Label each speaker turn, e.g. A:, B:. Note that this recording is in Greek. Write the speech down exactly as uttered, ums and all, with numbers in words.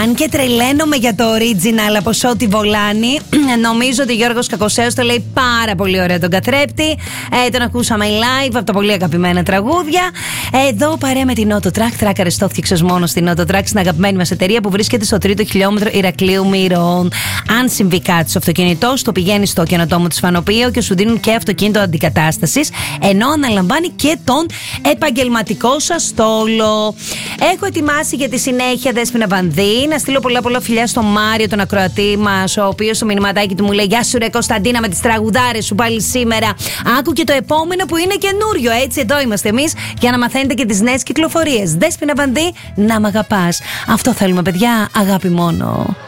A: Αν και τρελαίνομαι για το original από Σώτη Βολάνη, νομίζω ότι ο Γιώργος Κακοσέος το λέει πάρα πολύ ωραία τον καθρέπτη. Ε, τον ακούσαμε live από τα πολύ αγαπημένα τραγούδια. Εδώ παρέα με την Auto Track. Track Αριστό φτιάξες μόνο στην Auto Track, στην αγαπημένη μας εταιρεία που βρίσκεται στο τρίτο χιλιόμετρο Ηρακλείου Μυρών. Αν συμβεί κάτι στο αυτοκίνητό σου, το πηγαίνει στο καινοτόμο της Φανοπείο και σου δίνουν και αυτοκίνητο αντικατάστασης, ενώ αναλαμβάνει και τον επαγγελματικό σας στόλο. Έχω ετοιμάσει για τη συνέχεια Δέσποινα Βανδύ. Να στείλω πολλά πολλά φιλιά στο Μάριο, τον ακροατή μας, ο οποίος στο μηνυματάκι του μου λέει: Γεια σου, ρε Κωνσταντίνα, με τις τραγουδάρες σου πάλι σήμερα. Άκου και το επόμενο που είναι καινούριο. Έτσι, εδώ είμαστε εμείς για να μαθαίνετε και τις νέες κυκλοφορίες. Δέσποινα Βανδύ, να μ' αγαπάς. Αυτό θέλουμε, παιδιά. Αγάπη μόνο.